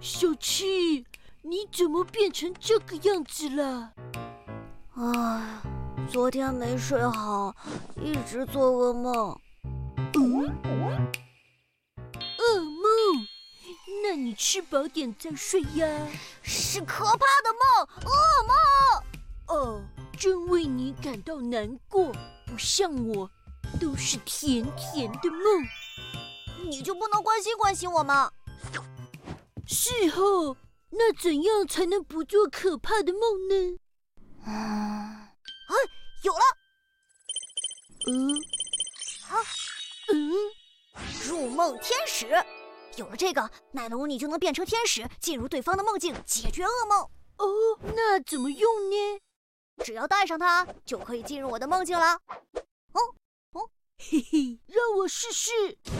小七，你怎么变成这个样子了？ 唉，昨天没睡好，一直做噩梦。 噩梦？那你吃饱点再睡呀。 是可怕的梦，噩梦。 哦，真为你感到难过，不像我，都是甜甜的梦。 你就不能关心关心我吗？ 是哦，那怎样才能不做可怕的梦呢？ 有了！入梦天使，有了这个，奶龙你就能变成天使，进入对方的梦境，解决噩梦。 哦，那怎么用呢？ 只要带上它，就可以进入我的梦境了。 嘿嘿，让我试试。